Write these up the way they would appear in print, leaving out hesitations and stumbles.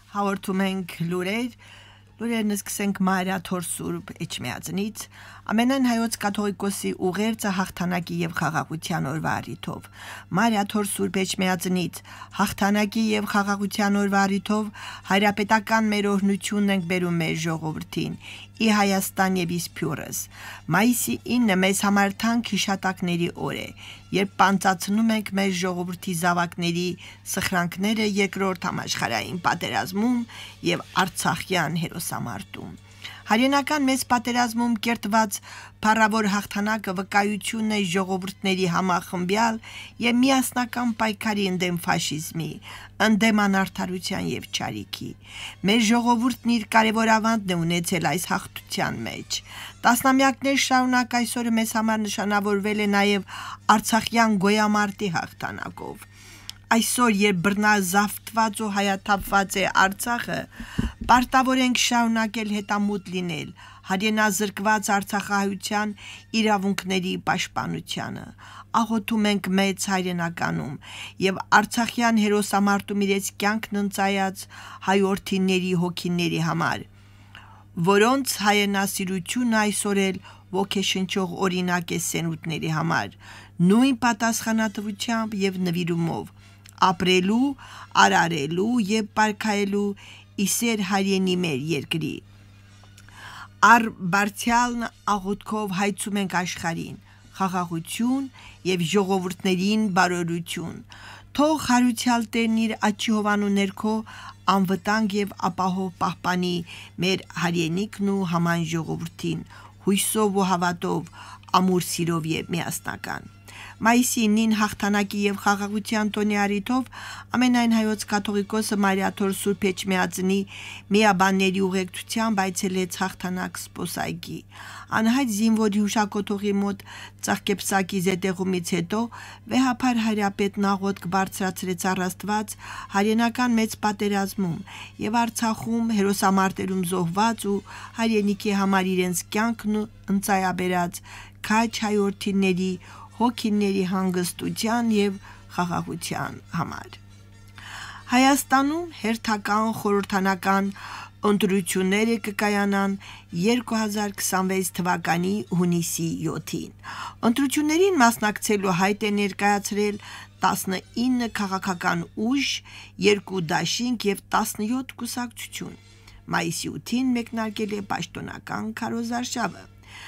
Հաղորդում ենք լուրերն սկսենք Մարիա Թոր Սուրբ Էջմիածնից, ամենայն հայոց կաթողիկոսի ուղերձը հաղթանակի եւ խաղաղության օրվա առիթով։ Մարիա Թոր Սուրբ Էջմիածնից հաղթանակի եւ խաղաղության օրվա առիթով հայրապետական մեր օրհնությունն ենք բերում մեր ժողովրդին՝ ի Հայաստան եւ Իսփյուռս։ Մայիսի 9-ը մեզ համար թանկ հիշատակների օր է, երբ պանծացնում ենք մեր ժողովրդի զավակների սխրանքները երկրորդ համաշխարհային պատերազմում եւ Արցախյան հերոսամարտում։ Հայրենական մեծ պատերազմում կերտված փառավոր հաղթանակը վկայությունն է ժողովուրդների համախմբյալ եւ միասնական պայքարի ընդդեմ ֆաշիզմի, ընդդեմ անարդարության եւ չարիքի։ Մեր ժողովուրդն իր կարևոր ավանդն է ունեցել այս հաղթության մեջ։ Տասնամյակներ շարունակ այսօրը մեզ համար նշանավորվել է նաեւ Արցախյան գոյամարտի հաղթանակով։ Այսօր, երբ բռնազավթված ու հայաթափված է Արցախը, պարտավոր ենք շարունակել հետամուտ լինել հայրենազրկված արցախահայության իրավունքների պաշտպանությանը։ Աղոթում ենք մեծ հայրենականում եւ Արցախյան հերոսամարտում իրենց կյանքն ընծայած հայ որդիների հոգիների համար, որոնց հայրենասիրությունը այսօր էլ ոգեշնչող օրինակ է սենունդների համար, նույն պատասխանատվությամբ եւ նվիրումով ապրելու, արարելու եւ պարգայելու իսեր հայրենի մեր երկրի։ Առ բարձյալն աղոթքով հայցում ենք աշխարհին խաղաղություն եւ ժողովուրդներին բարօրություն։ Թող հարությալ Տերն իր աչքի հովանու ներքո անվտանգ եւ ապահով պահպանի մեր հայրենիքն ու համայն ժողովրդին հույսով ու հավատով, ամուր սիրով եւ միասնական։ Մայիսի 9-ին հաղթանակի եւ խաղաղության տոնի առիթով ամենայն հայոց կաթողիկոսը Մարիա Թոր Սուրբ Էջմիածնի միաբանների ուղեկցությամբ այցելեց հաղթանակ սպոսայգի։ Անհայտ զինվորի հուշակոթողի մոտ ծաղկեպսակի զետեղումից հետո վեհափար հայրապետն աղոթք բարձրացրեց առ Աստված հայրենական մեծ պատերազմում եւ Արցախում հերոսամարտերում զոհված ու հայրենիքի համար իրենց կյանքն ընծայաբերած քաջ հայորդիների հոգիների հանգստության եւ խաղաղության համար։ Հայաստանում հերթական խորհրդանական ընտրությունները կկայանան 2026 թվականի հունիսի 7-ին։ Ընտրություններին մասնակցելու հայտ է ներկայացրել 19 քաղաքական ուժ, 2 դաշինք եւ 17 կուսակցություն։ Մայիսի 8-ին մեկնարկել է պաշտոնական քարոզարշավը։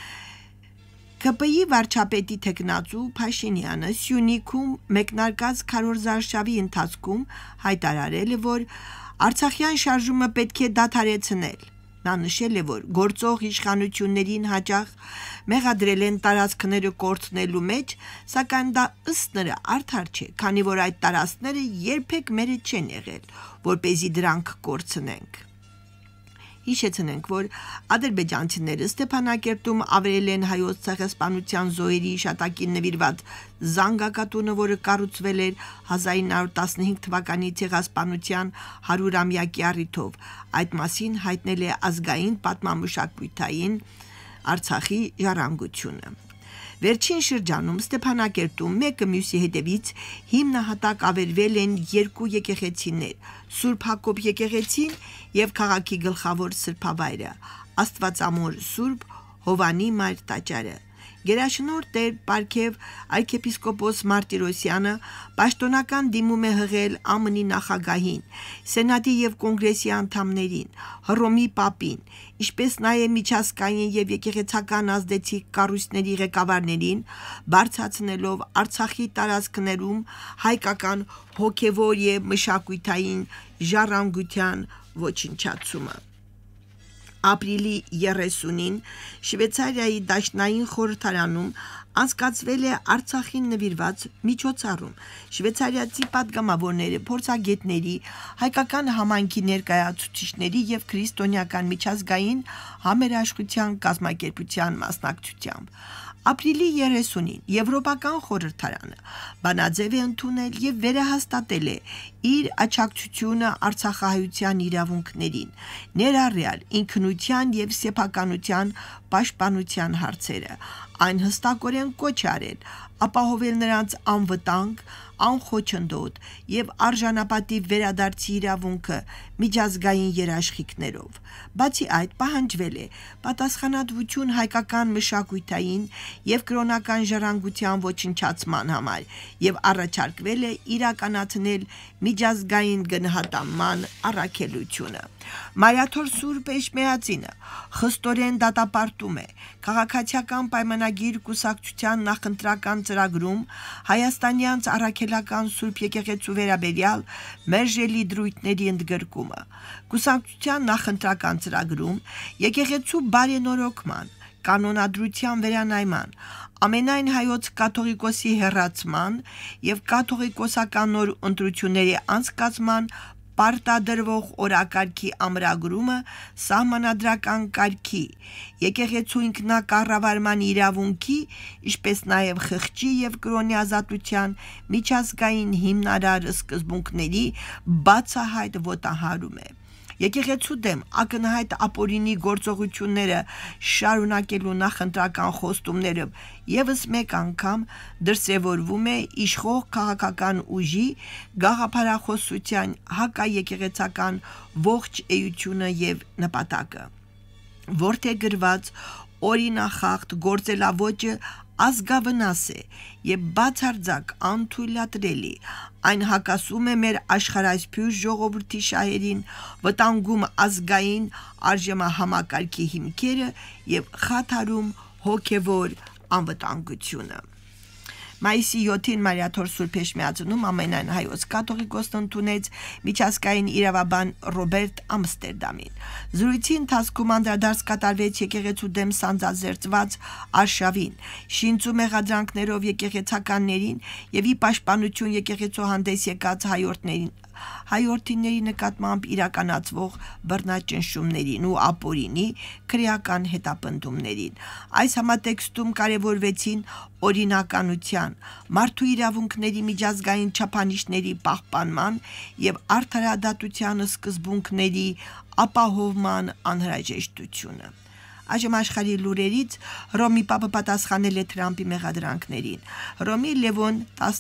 ԿՊ-ի վարչապետի թեկնածու Փաշինյանը Սյունիքում մեկնարկած քարոզարշավի ընթացքում հայտարարել է, որ Արցախյան շարժումը պետք է դադարեցնել։ Նա նշել է, որ գործող իշխանություններին հաճախ մեղադրել են տարածքները կորցնելու մեջ, սակայն դա ըստ նրա արդար չէ, քանի որ այդ տարածքները երբեք մերը չեն եղել, որպեսզի դրանք կորցնենք։ Հիշեցնենք, որ ադրբեջանցիները Ստեփանակերտում ավերել են հայոց ցեղասպանության զոհերի հիշատակին նվիրված զանգակատունը, որը կառուցվել էր 1915 թվականի ցեղասպանության 100-ամյակի առիթով։ Այդ մասին հայտնել է ազգային պատմամշակութային Արցախի ժառանգությունը։ Վերջին շրջանում Ստեփանակերտում մեկը մյուսի հետևից հիմնահատակ ավերվել են 2 եկեղեցիներ՝ Սուրբ Հակոբ եկեղեցին եւ քաղաքի գլխավոր սրբավայրը Աստվածամոր Սուրբ Հովանի Մայր տաճարը։ Գերաշնորհ Տեր Պարքև arczepiskopos Մարտիրոսյանը պաշտոնական դիմում է հղել ԱՄՆ-ի նախագահին, Սենատի եւ Կոնգրեսի անդամներին, Հռոմի Պապին, ինչպես նաեւ միջազգային եւ եկեղեցական ազդեցիկ կառույցների ղեկավարներին, բարձրացնելով Արցախի տարածքներում հայկական հոգեվոր եւ մշակութային ժառանգության ոչնչացումը։ Ապրիլի 30-ին Շվեյցարիայի Դաշնային խորհրդարանում անցկացվել է Արցախին նվիրված միջոցառում։ Շվեյցարիացի պատգամավորները, փորձագետների, հայկական համայնքի ներկայացուցիչների եւ քրիստոնեական միջազգային համերաշխության կազմակերպության մասնակցությամբ ապրիլի 30-ին Եվրոպական խորհրդարանը բանաձև է ընդունել եւ վերահաստատել է իր աջակցությունը արցախահայության իրավունքներին, ներառյալ ինքնության եւ սեփականության պաշտպանության հարցերը։ Այն հստակորեն կոչ արել ապահովել նրանց անվտանգ, անխոչնդոտ եւ արժանապատիվ վերադարձի իրավունքը միջազգային երաշխիքներով։ Բացի այդ, պահանջվել է պատասխանատվություն հայկական մշակութային եւ կրոնական ժառանգության ոչնչացման համար եւ առաջարկվել է իրականացնել միջազգային գնահատանման առաքելությունը։ Մարիաթոր Սուրբ Էջմիածինը խստորեն դատապարտում է քաղաքացիական պայմանագիր կուսակցության նախընտրական ծրագրում հայաստանյանց առաքելական Սուրբ եկեղեցու վերաբերյալ մերժելի դրույթների ընդգրկումը, կուսակցության նախընտրական ծրագրում եկեղեցու բարենորոգման, կանոնադրության վերանայման, ամենայն հայոց կաթողիկոսի հեռացման եւ կաթողիկոսական նոր ընտրությունների անցկացման պարտադրվող օրակարգի ամրագրումը սահմանադրական կարգի, եկեղեցու ինքնակառավարման իրավունքի, ինչպես նաև խղճի եւ կրոնի ազատության միջազգային հիմնարար սկզբունքների բացահայտ ոտնահարում է։ Եկեղեցու դեմ ակնհայտ ապօրինի գործողությունները շարունակելու նախընտրական խոստումները եւս մեկ անգամ դրսևորվում է իշխող քաղաքական ուժի գաղափարախոսության հակաեկեղեցական ողջ էությունը եւ նպատակը, որթեգրված օրինախախտ գործելավոճը ազգավնաս է եւ բացարձակ անթույլատրելի, այն հակասում է մեր աշխարհայացփյուր ժողովրդի շահերին, վտանգում ազգային արժեհամակարգի հիմքերը եւ խաթարում հոգեվոր անվտանգությունը։ Մայիսի 7-ին Մարիաթոր Սուրբ Էջմիածնում ամենայն հայոց կաթողիկոսն ընդունեց միջազգային իրավաբան Ռոբերտ Ամստերդամին։ Զրույցի ընթացքում անդրադարձ կատարվեց եկեղեցու դեմ սանձազերծված արշավին, շինծու մեղադրանքներով եկեղեցականներին եւ ի պաշտպանություն եկեղեցու հանդես եկած հայորդիների նկատմամբ իրականացվող բռնաճնշումներին ու ապօրինի քրեական հետապնդումներին։ Այս համատեքստում կարևորվեցին օրինականության, մարդու իրավունքների միջազգային չափանիշների պահպանման եւ արդարադատության սկզբունքների ապահովման անհրաժեշտությունը։ Այժմ աշխարհի լուրերից Հռոմի Պապը պատասխանել է Թրամփի մեղադրանքներին։ Հռոմի Լևոն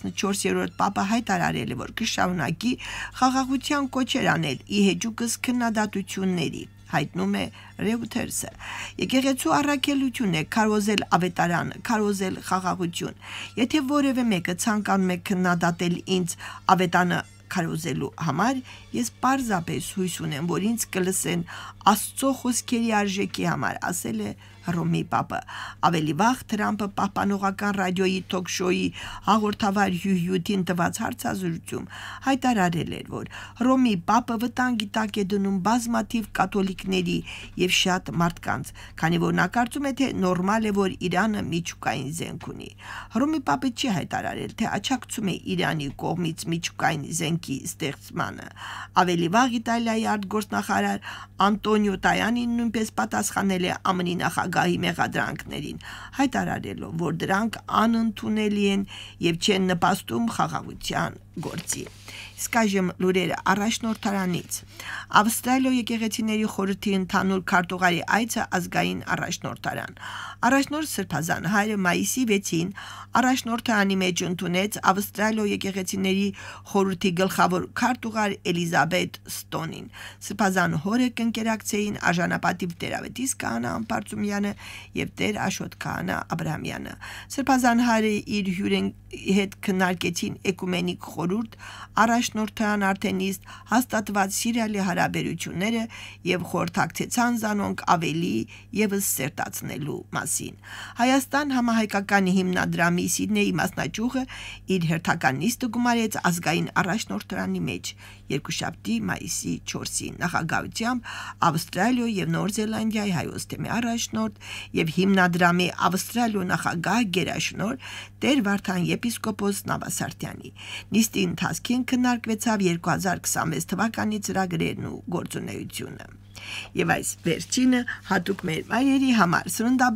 14-րդ Պապը հայտարարել է, որ կշարունակի խաղաղության կոչեր անել ի հեճուկս քննադատությունների, հայտնում է Reuters-ը։ Եկեղեցու առաքելություն է քարոզել ավետարանը, քարոզել խաղաղություն։ Եթե որևէ մեկը ցանկանում է քննադատել ինձ ավետանը քարոզելու համար, ես պարզապես հույս ունեմ, որ ինձ կլսեն Աստծո խոսքերի արժեքի համար, ասել է Հռոմի Պապը։ Ավելի վաղ Թրամփը պահպանողական ռադիոյի թոք-շոուի հաղորդավար Հյուհյութին տված հարցազրույցում հայտարարել էր, որ Հռոմի Պապը վտանգի տակ է դնում բազմաթիվ կաթոլիկների եւ շատ մարդկանց, քանի որ նա կարծում է, թե նորմալ է, որ Իրանը միջուկային զենք ունի։ Հռոմի Պապը չի հայտարարել, թե աջակցում է Իրանի կողմից միջուկային զենքի ստեղծմանը։ Ավելի վաղ Իտալիայի արտգործնախարար Անտոնիո Տայանին նույնպես պատասխանել է ԱՄՆ նախագահի մեղադրանքներին, հայտարարելով, որ դրանք անընդունելի են եւ չեն նպաստում խաղաղության գործի։ Իսկ այժմ լուրերը առաջնորդարանից։ Ավստրալիա եկեղեցիների խորհրդի ընդհանուր քարտուղարի այցը ազգային առաջնորդարան։ Առաջնորդ Սրբազան հայրը մայիսի 6-ին առաջնորդարանի մեջ ընդունեց Ավստրալիա եկեղեցիների խորհրդի գլխավոր քարտուղար Էլիզաբեթ Ստոնին։ Սրբազան հորը կընկերակցեին արժանապատիվ տերավետիս Քահանա Ամպարծումյանը եւ Տեր Աշոտ Քահանա Աբրահամյանը։ Սրբազան հայրը իր հյուրեն հետ քննարկեցին էկումենիկ խորհուրդ, առաջնորդարան արդեն իսկ հաստատված սիրալի հարաբերությունները եւ խորհրդակցեցան զանոնք ավելի եւս սերտացնելու մասին։ Հայաստան համահայկական հիմնադրամի Սիդնեի մասնաճյուղը իր հերթական նիստը գումարեց ազգային առաջնորդարանի մեջ երկուշաբթի մայիսի 4-ին նախագահությամբ Ավստրալիա եւ Նոր Զելանդիայի հայոց թեմի առաջնորդ եւ հիմնադրամի Ավստրալիա նախագահ գերաշնորհ Տեր Վարդան եպիսկոպոս Նավասարտյանի։ Նիստի ընթացքին քննարկվեցավ 2026 թվականի ծրագրերն ու գործունեությունը։ Եվ այս վերջինը հատուկ մեր մայրերի համար սննդաբեն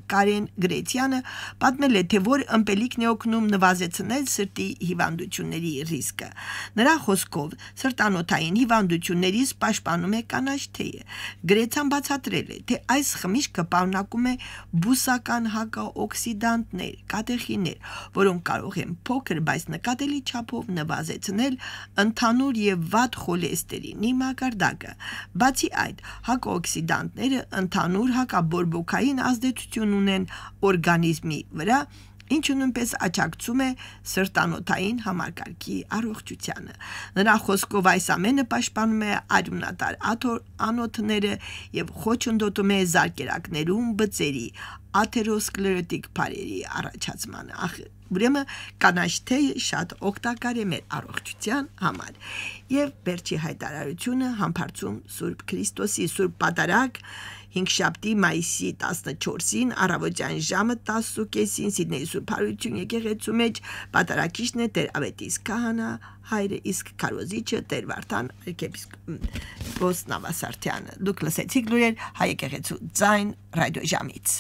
Կարեն Գրեցյանը պատմել է, թե որ ըմպելիքն է օգնում նվազեցնել սրտի հիվանդությունների ռիսկը։ Նրա խոսքով սրտանոթային հիվանդություններից պաշտպանում է կանաչ թեյը։ Գրեցյան բացատրել է, թե այս խմիչքը պարունակում է բուսական հակաօքսիդանտներ, կատեխիններ, որոնք կարող են փոքր, բայց նկատելի չափով նվազեցնել ընդհանուր եւ վատ խոլեստերինի մակարդակը։ Բացի այդ, հակաօքսիդանտները ընդհանուր հակաբորբոքային ազդեցություն ունեն օրգանիզմի վրա, ինչը նույնպես աջակցում է սրտանոթային համակարգի առողջությանը։ Նրա խոսքով այս ամենը պաշտպանում է արյունատար անոթները եւ խոչընդոտում է զարկերակներում բծերի, աթերոսկլերոտիկ բարերի առաջացմանը։ Ուրեմն կանաչ թեյը շատ օգտակար է մեր առողջության համար։ Եվ վերջի հայտարարությունը համբարձում Սուրբ Քրիստոսի Սուրբ Պատարագ հինգշաբթի մայիսի 14-ին առավոտյան ժամը 10:30-ին Սիդնեի Սուրբ Հարություն եկեղեցու մեջ պատարագիչն է Տեր Ավետիս Քահանա հայրը, իսկ քարոզիչը Տեր Վարդան arczepiskopos Նավասարդյանը։ Դուք լսեցիք լուրեր հայ եկեղեցու ձայն ռադիոժամից։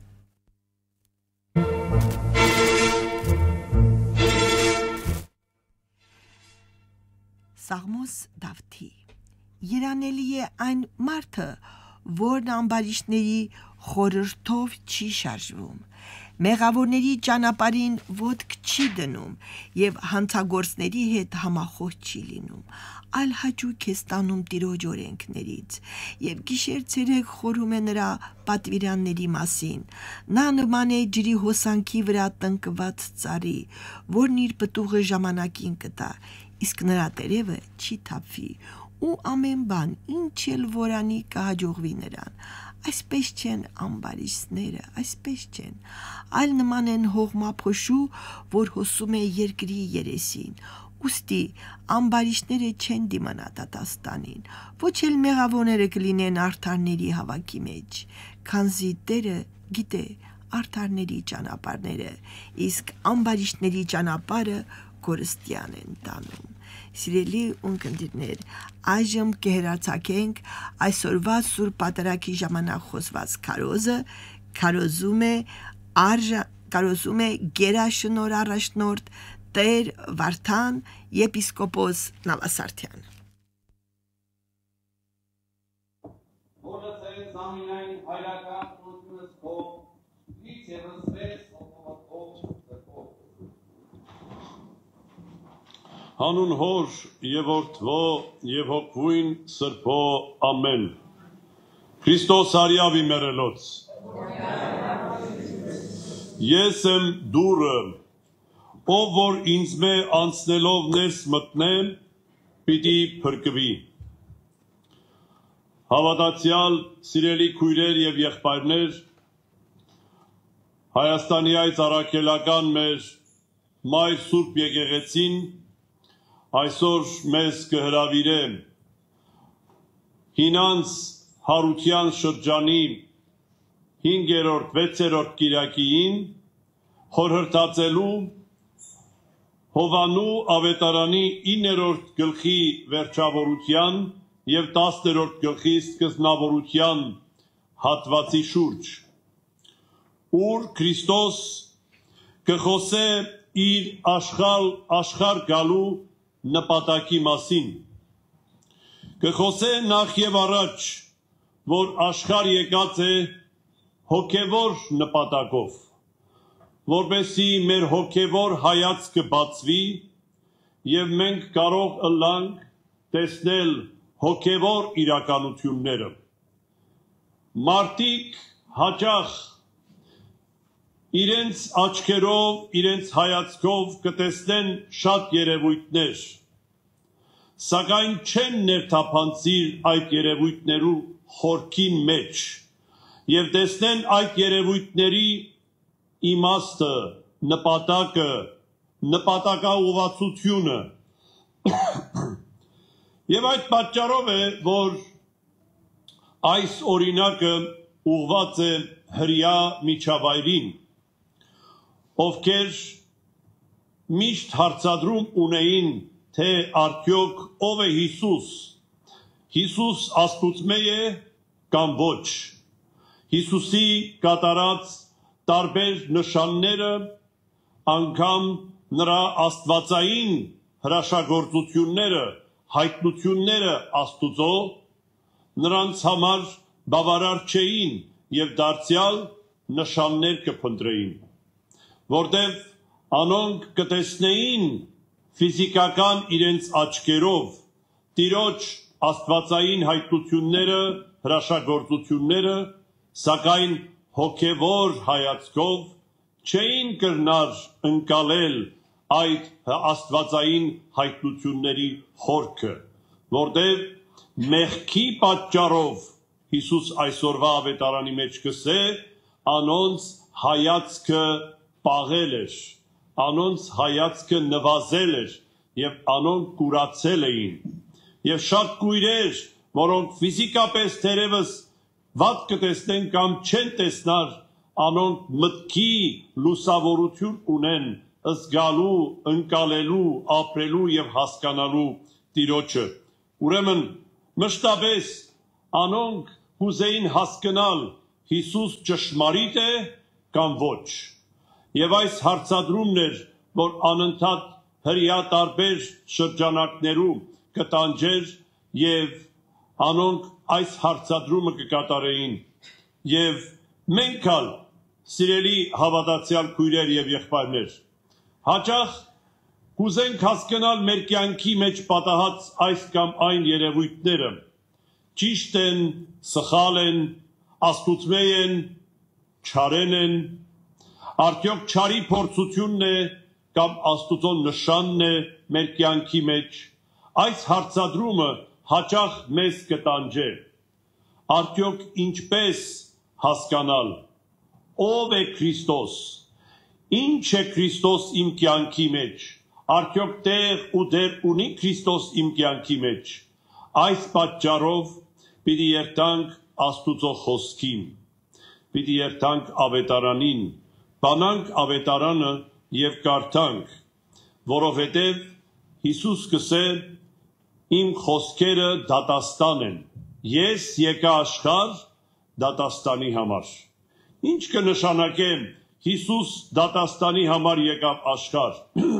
Սաղմոս Դավթի Երանելի է այն մարդը, որն ամբարիշտների խորհրդով չի շարժվում, մեղավորների ճանապարհին ոտք չի դնում եւ հանցագործների հետ համախոհ չի լինում, այլ հաճույք է ստանում Տիրոջ օրենքներից եւ գիշեր-ցերեկ խորում է նրա պատվիրանների մասին։ Նա նման է ջրի հոսանքի վրա տնկված ծառի, որն իր պտուղը ժամանակին կտա, իսկ նրա տերևը չի թափվի, ու ամեն բան, ինչ էլ որանի կհաջողվի նրան։ Այսպես չեն ամբարիշտները, այսպես չեն, այլ նման են հողմափոշու, որ հոսում է երկրի երեսին։ Ուստի ամբարիշտները չեն դիմանա դատաստանին, ոչ էլ մեղավորները կլինեն արդարների հավաքի մեջ, քանզի Տերը գիտե արդարների ճանապարհները, իսկ ամբարիշտների ճանապարհը կորստյան են տանում։ Սիրելի ունկնդիրներ, այժմ կհերացակենք այսօրվա Սուրբ Պատարագի ժամանակ խոսված քարոզը, քարոզում է գերաշնոր առաջնորդ Տեր Վարդան եպիսկոպոս Նավասարդյան։ Հանուն Հոր եւ Որդվո եւ Հոգվույն Սրբո ամեն։ Քրիստոս արյավի մերելոց։ Ես եմ դուրը, ով որ ինձ մե անցնելով ներս մտնե, պիտի փրկվի։ Հավատացյալ սիրելի քույրեր եւ եղբայրներ, Հայաստանի այս առաքելական մեր Մայր Սուրբ եկեղեցին այսօր մեզ կհրավիրե հինանց հարության շրջանի 5-րդ, 6-րդ կիրակիին խորհրդածելու Հովանու ավետարանի 9-րդ գլխի վերջավորության եւ 10-րդ գլխի սկզբնավորության հատվածի շուրջ, ուր Քրիստոս կխոսե իր աշխարհ գալու նպատակի մասին, կխոսե նախ եւ առաջ, որ աշխարհ եկած է հոգևոր նպատակով, որպեսզի մեր հոգևոր հայացքը բացվի եւ մենք կարող ըլլանք տեսնել հոգևոր իրականությունները։ Մարդիկ հաճախ իրենց աչքերով, իրենց հայացքով կտեսնեն շատ երևույթներ, սակայն չեն ներթափանցիր այդ երևույթներու խորքին մեջ եւ տեսնեն այդ երևույթների իմաստը, նպատակը, նպատակաուղղվածությունը։ Եվ այդ պատճառով է, որ այս օրինակը ուղղված է հրյա միջավայրին, ովքեր միշտ հարցադրում ունեին, թե արդյոք ով է Հիսուս, Հիսուս Աստուծմե է կամ ոչ, Հիսուսի կատարած տարբեր նշանները, անգամ նրա աստվածային հրաշագործությունները, հայտնությունները Աստուծո նրանց համար բավարար չէին եւ դարձյալ նշաններ կփնտրեին, որտեւ անոնք կտեսնեին ֆիզիկական իրենց աչքերով Տիրոջ աստվածային հայտնությունները, հրաշագործությունները, սակայն հոգևոր հայացքով չէին կրնար ընկալել այդ աստվածային հայտնությունների խորքը, որտեղ մեղքի պատճառով Հիսուս այսօրվա ավետարանի մեջ կսե անոնց հայացքը պաղել էր, անոնց հայացքը նվազել էր եւ անոնք կուրացել էին եւ շատ կույրեր, որոնք ֆիզիկապես թերևս վատ կտեսնեն կամ չեն տեսնար, անոնք մտքի լուսավորություն ունեն զգալու, ընկալելու, ապրելու եւ հասկանալու Տիրոջը։ Ուրեմն մշտապես անոնք կուզեին հասկանալ Հիսուս ճշմարիտ է կամ ոչ։ Եվ այս հարցադրումն էր, որ անընդհատ հրյա տարբեր շրջանակներում կտանջեր եւ անոնք այս հարցադրումը կկատարեին եւ մենք ալ սիրելի հավատացյալ քույրեր եւ եղբայրներ հաճախ կուզենք հասկանալ մեր կյանքի մեջ պատահած այս կամ այն երևույթները ճիշտ են, սխալ են, աստուծմե են, չարեն են, արդյոք չարի փորձությունն է կամ աստուծո նշանն է մեր կյանքի մեջ այս հարցադրումը հաճախ մեզ կտանջե արդյոք ինչպես հասկանալ ով է Քրիստոս ինչ է Քրիստոս իմ կյանքի մեջ արդյոք տեղ ու դեր ունի Քրիստոս իմ կյանքի մեջ այս պատճառով պիտի երթանք Աստուծո խոսքին պիտի երթանք ավետարանին բանանք ավետարանը եւ կարդանք որովհետեւ Հիսուս կսե իմ խոսքերը դատաստան են ես եկա աշխարհ դատաստանի համար ինչ կնշանակեմ Հիսուս դատաստանի համար եկավ աշխարհ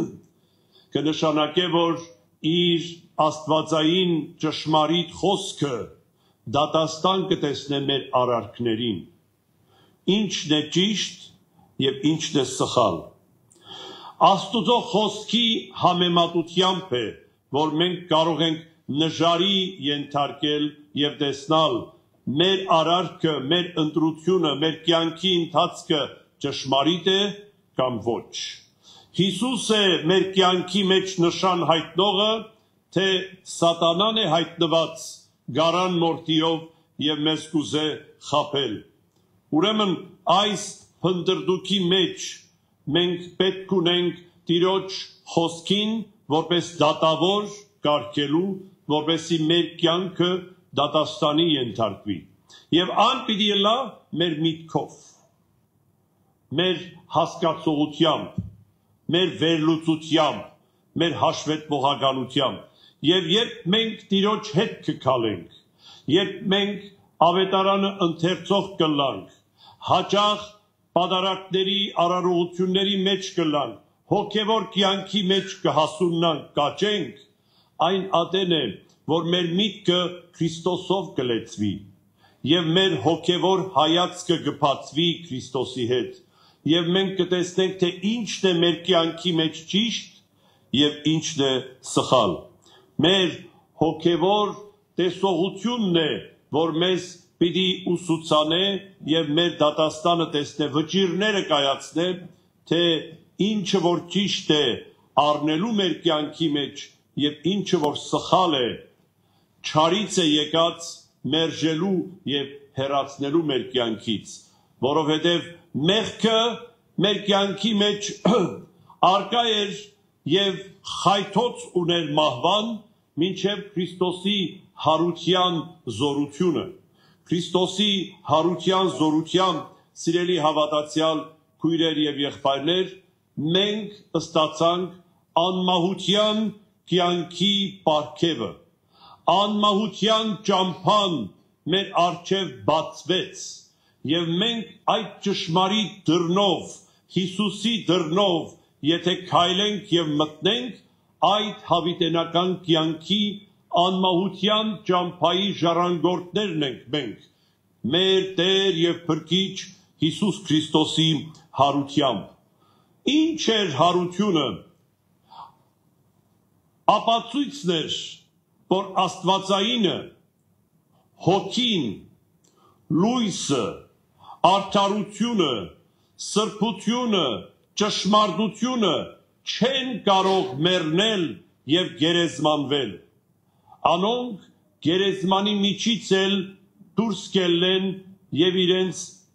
կնշանակե որ իր աստվածային ճշմարիտ խոսքը դատաստան կտեսնե մեր արարքներին ինչն է ճիշտ եւ ինչն է սխալ Աստուծո խոսքի համեմատությամբ է որ մենք կարող ենք նժարի ենթարկել եւ տեսնալ մեր արարքը, մեր ընտրությունը, մեր կյանքի ընթացքը ճշմարիտ է կամ ոչ։ Հիսուս է մեր կյանքի մեջ նշան հայտնողը, թե սատանան է հայտնված գարան մորթիով եւ մեզ կուզե խաբել։ Ուրեմն այս հնդրդուքի մեջ մենք պետք ունենք Տիրոջ խոսքին որպես դատավոր կարգելու, որպեսի մեր կյանքը դատաստանի ենթարկվի։ Եվ ան պիտի լա մեր միտքով, մեր հասկացողությամբ, մեր վերլուծությամբ, մեր հաշվետվողականությամբ։ Եվ երբ մենք Տիրոջ հետ կգալենք, երբ մենք ավետարանը ընթերցող կլանք, հաճախ պատարակների արարողությունների մեջ կլանք, հոգևոր կյանքի մեջ կհասունանք, կաճենք, այն ատեն է, որ մեր միտքը Քրիստոսով կլեցվի, եւ մեր հոգևոր հայացքը կբացվի Քրիստոսի հետ, եւ մենք կտեսնենք, թե ինչն է մեր կյանքի մեջ ճիշտ եւ ինչն է սխալ։ Մեր հոգևոր տեսողությունն է, որ մեզ պիտի ուսուցանե եւ մեր դատաստանը տեսնե, վճիրները կայացնե, թե ինչը որ ճիշտ է առնելու մեր կյանքի մեջ եւ ինչը որ սխալ է չարից է եկած մերժելու եւ հեռացնելու մեր կյանքից որովհետեւ մեղքը մեր կյանքի մեջ արկա էր եւ խայթոց ուներ մահվան մինչեւ Քրիստոսի հարության զորությունը Քրիստոսի հարության զորությամբ սիրելի հավատացյալ քույրեր եւ եղբայրներ մենք ստացանք անմահության կյանքի պարգևը անմահության ճամփան մեր առջև բացվեց եւ մենք այդ ճշմարիտ դռնով, Հիսուսի դռնով, եթե քայլենք եւ մտնենք, այդ հավիտենական կյանքի անմահության ճամփայի ժառանգորդներն ենք մենք, մեր Տեր եւ Փրկիչ Հիսուս Քրիստոսի հարությամբ։ Ինչ էր հարությունը։ Ապացույցն էր, որ Աստվածայինը, հոգին, լույսը, արդարությունը, սրբությունը, ճշմարտությունը չեն կարող մեռնել եւ գերեզմանվել։ Անոնք գերեզմանի միջից էլ դուրս կելեն եւ իրենց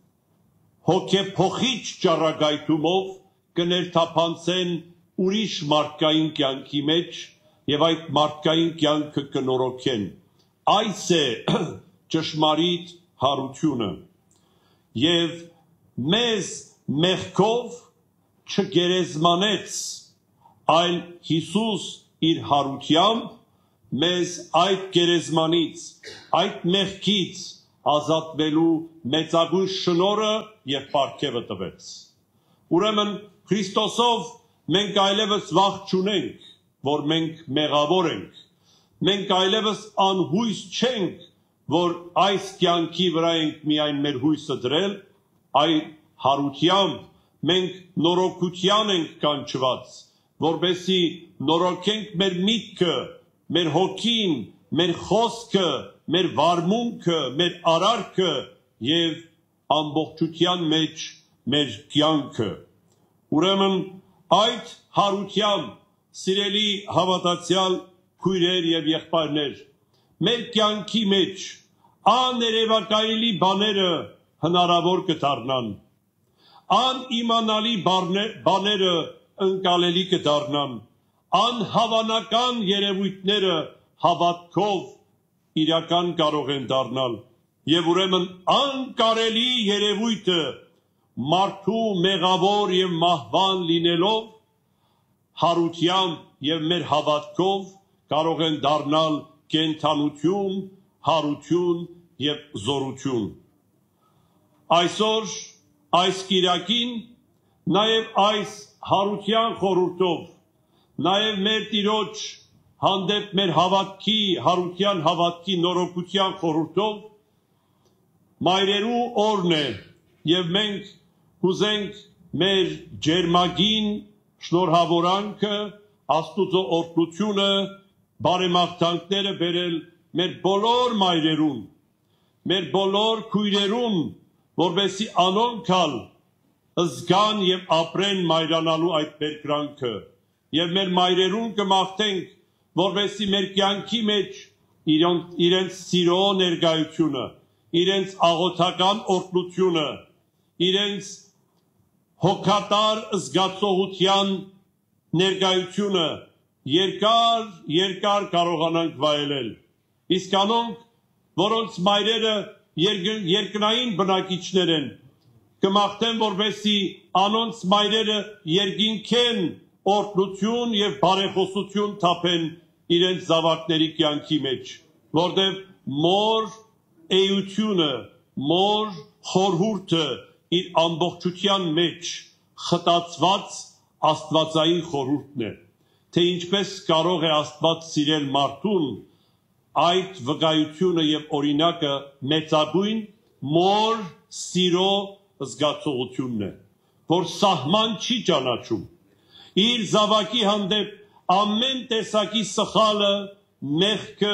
հոգեփոխիչ ճառագայթումով կներթափանցեն ուրիշ մարդկային կյանքի մեջ եւ այդ մարդկային կյանքը կնորոգեն։ Այս է ճշմարիտ հարությունը։ Եվ մեզ մեղքով չգերեզմանեց, այլ Հիսուս իր հարությամբ մեզ այդ գերեզմանից, այդ մեղքից ազատվելու մեծագույն շնորհը եւ պարգևը տվեց։ Ուրեմն Քրիստոսով մենք այլևս վախ չունենք, որ մենք մեղավոր ենք։ Մենք այլևս անհույս չենք, որ այս կյանքի վրա ենք միայն մեր հույսը դրել, այլ հարությամբ մենք նորոգության ենք կանչված, որբեսի նորոգենք մեր միտքը, մեր հոգին, մեր խոսքը, մեր վարմունքը, մեր արարքը եւ ամբողջության մեջ մեր կյանքը։ Ուրեմն այդ հարությամբ, սիրելի հավատացյալ քույրեր եւ եղբայրներ, մեր կյանքի մեջ աներևակայելի բաները հնարավոր կդառնան, անիմանալի բաները ընկալելի կդառնան, անհավանական երևույթները հավատքով իրական կարող են դառնալ եւ ուրեմն անկարելի երևույթը մարդու մեղավոր եւ մահվան լինելով հարությամբ եւ մեր հավատքով կարող են դառնալ կենթանություն, հարություն եւ զորություն։ Այսօր այս կիրակին նաեւ այս հարության խորհուրդով Նաև մեր Տիրոջ հանդեպ մեր հավատքի, հարության հավատքի նորոգության խորհուրդով մայրերու օրն է եւ մենք կուզենք մեր ջերմագին շնորհավորանքը, Աստուծո օրհնությունը, բարեմաղթանքները բերել մեր բոլոր մայրերուն, մեր բոլոր քույրերուն, որովհետեւ անոնքալ զգան եւ ապրեն մայրանալու այդ բերկրանքը եւ մեր մայրերուն կմաղթենք, որովհետեւ մեր կյանքի մեջ իրենց սիրո ներկայությունը, իրենց աղոթական օրհնությունը, իրենց հոգատար զգացողության ներկայությունը երկար կարողանանք վայելել։ Իսկ անոնք, որոնց մայրերը երկնային բնակիչներ են, կմաղթեն, որովհետեւ անոնց մայրերը երկինքեն օրհնություն եւ բարեխոսություն թափեն իրենց զավակների կյանքի մեջ, որտեղ մոր էությունը, մոր խորհուրդը իր ամբողջության մեջ խտացված աստվածային խորհուրդն է, թե ինչպես կարող է Աստված սիրել մարդուն, այդ վկայությունը եւ օրինակը մեծագույն մոր սիրո զգացողությունն է, որ սահման չի ճանաչում։ Իր զավակի հանդեպ ամեն տեսակի սխալը, մեղքը,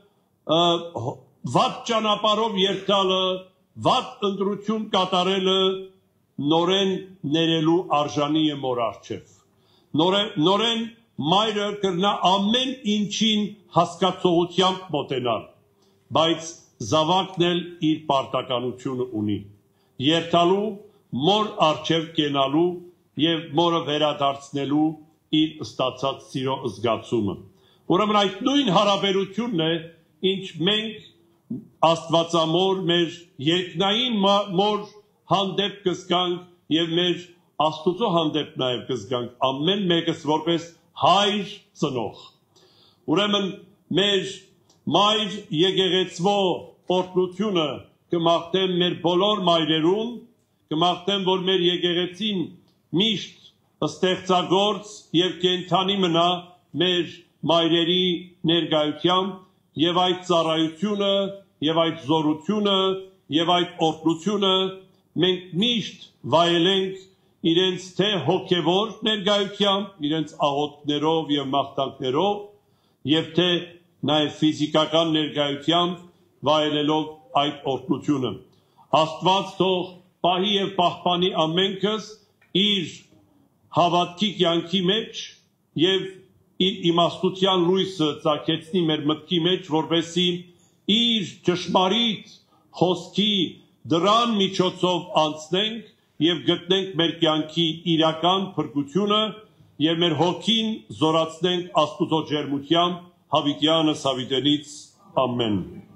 վատ ճանապարհով երթալը, վատ ընտրություն կատարելը նորեն ներելու արժանի է մոր առջև։ Նորեն մայրը կրնա ամեն ինչին հասկացողությամբ մոտենալ, բայց զավակն էլ իր պարտականությունը ունի։ Երթալու, մոր առջև կենալու եւ մորը վերադարձնելու իր ստացած սիրո զգացումը։ Ուրեմն այդ նույն հարաբերությունն է, ինչ մենք Աստվածամոր մեր երկնային մոր հանդեպ կզգանք եւ մեր Աստուծո հանդեպ նաեւ կզգանք ամեն մեկս որպես հայր ծնող։ Ուրեմն մեր մայր եկեղեցվո օրհնությունը կմաղթեմ մեր բոլոր մայրերուն, կմաղթեմ, որ մեր եկեղեցին միշտ ստեղծագործ եւ կենթանի մնա մեր մայրերի ներկայությամբ եւ այդ ծառայությունը եւ այդ զորությունը եւ այդ օրհնությունը մենք միշտ վայելենք իրենց թե հոգևոր ներկայությամբ, իրենց աղոթքներով եւ մաղթանքներով եւ թե նաեւ ֆիզիկական ներկայությամբ վայելելով այդ օրհնությունը։ Աստված թող պահի եւ պահպանի ամենքս իր հավատքի կյանքի մեջ եւ իր իմաստության լույսը ծագեցնի մեր մտքի մեջ, որպեսզի իր ճշմարիտ խոսքի դրան միջոցով անցնենք եւ գտնենք մեր կյանքի իրական փրկությունը եւ մեր հոգին զորացնենք Աստուծո ջերմությամբ հավիտյանս հավիտենից ամեն